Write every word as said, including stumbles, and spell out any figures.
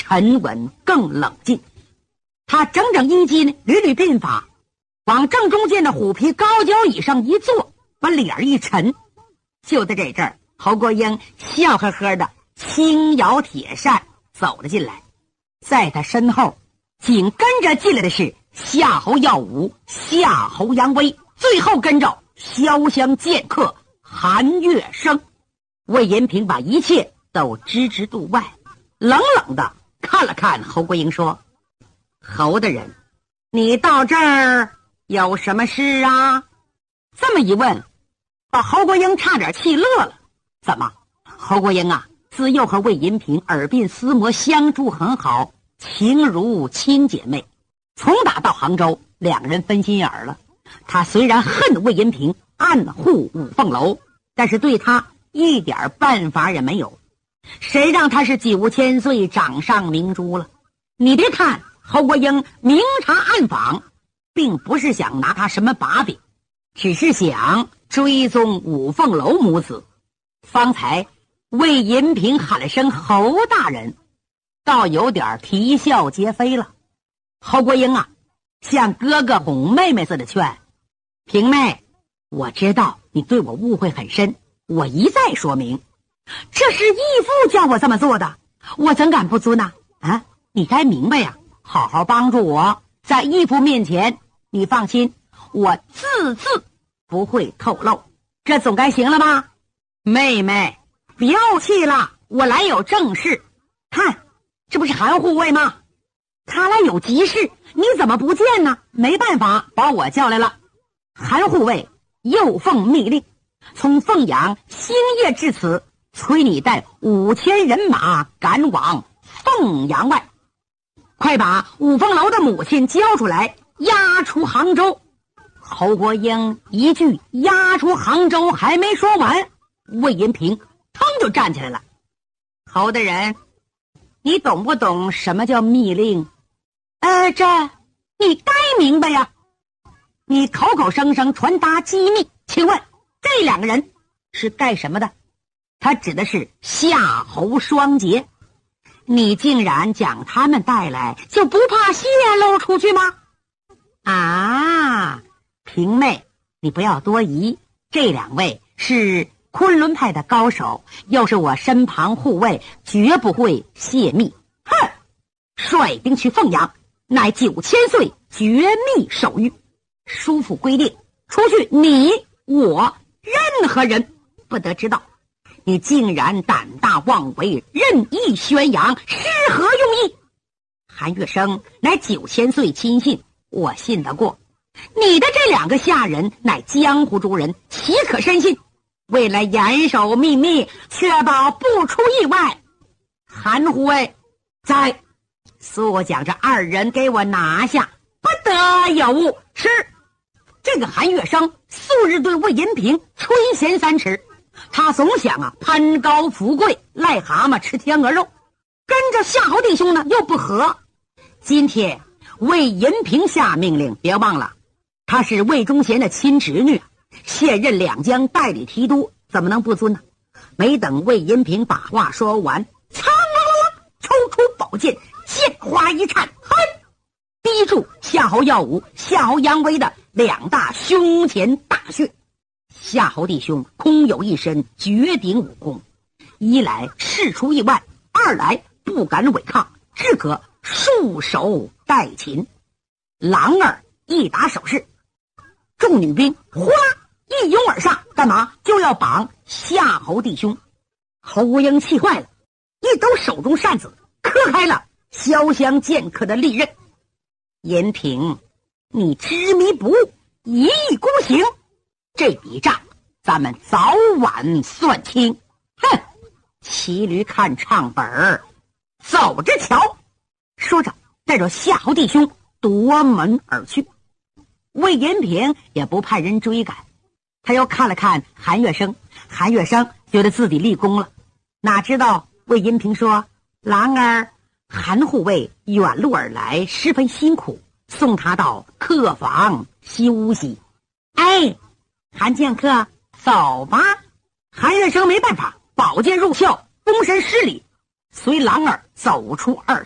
沉稳更冷静。他整整衣襟，捋捋鬓发，往正中间的虎皮高脚椅上一坐，把脸一沉。就在这阵儿，侯国英笑呵呵的轻摇铁扇走了进来，在他身后紧跟着进来的是夏侯耀武、夏侯扬威，最后跟着潇湘剑客韩月生。魏延平把一切都置之度外，冷冷的看了看侯国英，说：侯大人，你到这儿有什么事啊？这么一问，把侯国英差点气乐了。怎么，侯国英啊，自幼和魏银平耳鬓厮磨，相处很好，情如亲姐妹。从打到杭州，两人分心眼儿了。他虽然恨魏银平暗护五凤楼，但是对他一点办法也没有。谁让他是九千岁掌上明珠了？你别看侯国英明察暗访，并不是想拿他什么把柄，只是想追踪五凤楼母子。方才魏银平喊了声侯大人，倒有点啼笑皆非了。侯国英啊，像哥哥哄妹妹似的劝：平妹，我知道你对我误会很深，我一再说明，这是义父叫我这么做的，我怎敢不遵呢？啊，你该明白呀，好好帮助我，在义父面前，你放心，我字字不会透露，这总该行了吧？妹妹，不要气了，我来有正事。看，这不是韩护卫吗？他来有急事，你怎么不见呢？没办法，把我叫来了。韩护卫又奉密令，从凤阳星夜至此，催你带五千人马赶往凤阳外，快把五凤楼的母亲交出来，押出杭州。侯国英一句押出杭州还没说完，魏银平腾就站起来了。侯大人，你懂不懂什么叫密令？呃，这你该明白呀。你口口声声传达机密，请问这两个人是干什么的？他指的是夏侯双杰。你竟然将他们带来，就不怕泄露出去吗？啊，平妹，你不要多疑，这两位是昆仑派的高手，又是我身旁护卫，绝不会泄密。哼，率兵去凤阳，乃九千岁绝密手谕。叔父规定，除去你我任何人不得知道。你竟然胆大妄为，任意宣扬，是何用意？韩月生乃九千岁亲信，我信得过。你的这两个下人乃江湖中人，岂可深信？为了严守秘密，确保不出意外，韩护卫在，速将这二人给我拿下，不得有误。是。这个韩月生素日对魏银平垂涎三尺，他总想啊攀高富贵，癞蛤蟆吃天鹅肉，跟着夏侯弟兄呢又不和。今天魏银平下命令，别忘了他是魏忠贤的亲侄女，现任两江代理提督，怎么能不遵呢？没等魏银平把话说完，苍啦啦啦抽出宝剑，剑花一颤，哼，逼住夏侯耀武、夏侯扬威的两大胸前大穴。夏侯弟兄空有一身绝顶武功，一来事出意外，二来不敢违抗，只可束手待擒。狼儿一打手势，众女兵呼啦一拥而上，干嘛？就要绑夏侯弟兄。侯国英气坏了，一抖手中扇子，磕开了潇湘剑客的利刃。延平，你执迷不悟，一意孤行，这笔账咱们早晚算清。哼，骑驴看唱本儿，走着瞧。说着带着夏侯弟兄夺门而去。魏延平也不派人追赶，他又看了看韩月生，韩月生觉得自己立功了。哪知道魏延平说：郎儿，韩护卫远路而来，十分辛苦，送他到客房休息。哎，韩剑客，走吧。韩月生没办法，宝剑入鞘，躬身施礼，随郎儿走出二